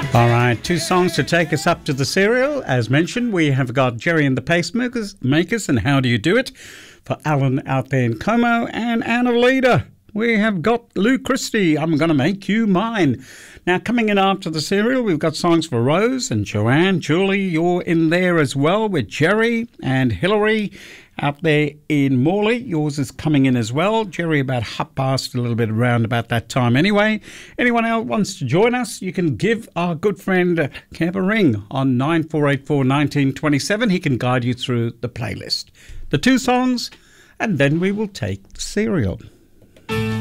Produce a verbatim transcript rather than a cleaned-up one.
All right, two songs to take us up to the serial. As mentioned, we have got Jerry and the Pacemakers, Makers, and How Do You Do It? For Alan out there in Como, and Anna Leda. We have got Lou Christie, I'm Gonna Make You Mine. Now, coming in after the serial, we've got songs for Rose and Joanne. Julie, you're in there as well with Jerry and Hillary out there in Morley. Yours is coming in as well. Jerry about half past, a little bit around about that time anyway. Anyone else wants to join us, you can give our good friend Kev a ring on nine four eight four, one nine two seven. He can guide you through the playlist. The two songs, and then we will take the serial.